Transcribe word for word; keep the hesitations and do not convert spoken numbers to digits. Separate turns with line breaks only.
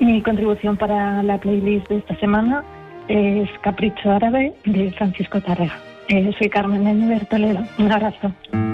Mi contribución para la playlist de esta semana es Capricho Árabe de Francisco Tárrega. Eh, soy Carmen de Toledo. Un abrazo.